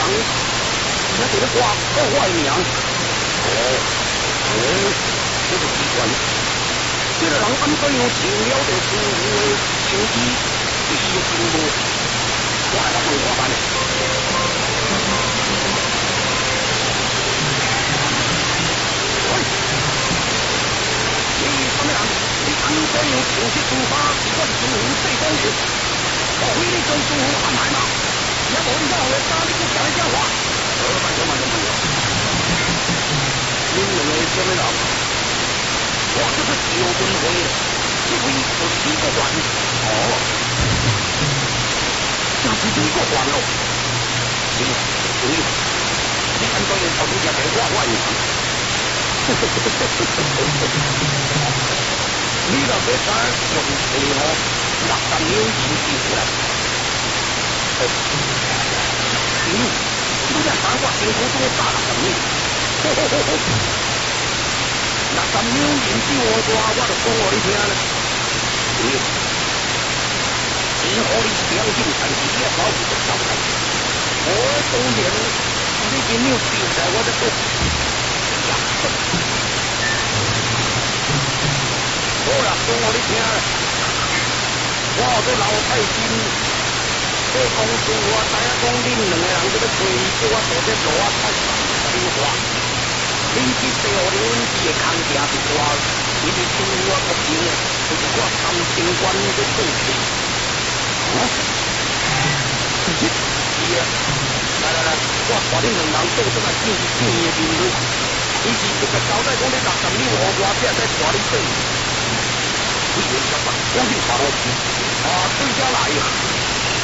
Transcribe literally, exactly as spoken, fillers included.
那这个挂破坏名。哦，哦，这个机关，这个人按怎样请了着师傅的情谊，必须经过，我来甲问看办。喂，你什么人？你按怎样请这书法，是我师傅最高人，莫非你将师傅安排吗？也无你让我打你去讲一讲话。呃，慢着慢着慢着。恁两个什么人？我就是九分会，这位就是李国元。哦，那是李国元咯。行，可以。你按照人头先讲的话话语。你若要敢用气哦，六十秒前就出来。嗯，你若敢我辛苦多打六十秒。六十秒研究我话，我就讲互你听啦。对，只可你良心残疾，你也搞不出招来。我当然，你今日丢在我的手。好啦，讲互你听啦。我这老太君，这公司我知影讲恁两个人这个推，叫我做这罗啊太太话。你去地互你阮记的空埕是我，你是对我不敬的，就是我三清官的做事。哦，是啊，来来来，我带恁两人做这个见见的面对，你是这个交代讲你六十秒后我才再带你做。为了什么？我就发落去，啊，对这